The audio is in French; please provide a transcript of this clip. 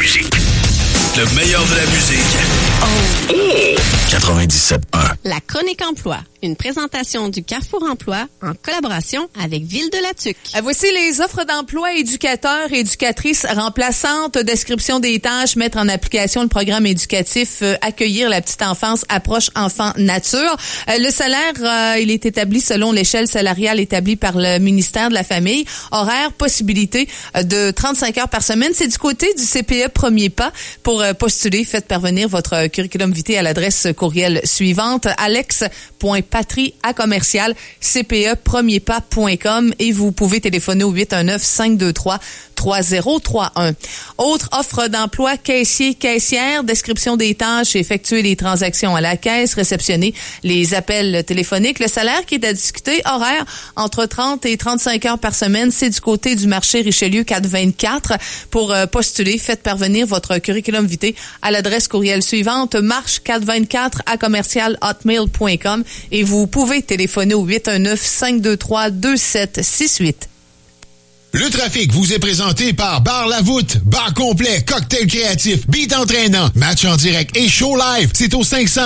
musique. Le meilleur de la musique. Oh! 97.1. La chronique emploi. Une présentation du Carrefour Emploi en collaboration avec Ville de la Tuque. Voici les offres d'emploi éducateurs et éducatrices remplaçantes, description des tâches, mettre en application le programme éducatif, accueillir la petite enfance, approche enfant nature. Le salaire, il est établi selon l'échelle salariale établie par le ministère de la Famille. Horaire, possibilité de 35 heures par semaine. C'est du côté du CPE Premier Pas. Pour postuler, faites parvenir votre curriculum vitae à l'adresse courriel suivante, alex.patry@cpepremierpas.com et vous pouvez téléphoner au 819-523-3031. Autre offre d'emploi, caissier-caissière, description des tâches, effectuer les transactions à la caisse, réceptionner les appels téléphoniques. Le salaire qui est à discuter, horaire entre 30 et 35 heures par semaine, c'est du côté du marché Richelieu 424. Pour postuler, faites parvenir votre curriculum vitae à l'adresse courriel suivante, marche424@hotmail.com et vous pouvez téléphoner au 819-523-2768. Le trafic vous est présenté par Bar La Voûte. Bar complet, cocktail créatif, beat entraînant, match en direct et show live. C'est au 500